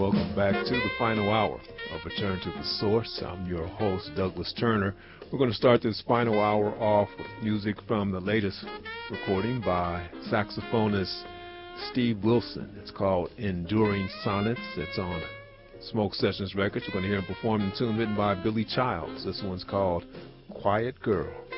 Welcome back to the final hour of Return to the Source. I'm your host, Douglas Turner. We're going to start this final hour off with music from the latest recording by saxophonist Steve Wilson. It's called Enduring Sonnets. It's on Smoke Sessions Records. We're going to hear him perform a tune written by Billy Childs. This one's called Quiet Girl.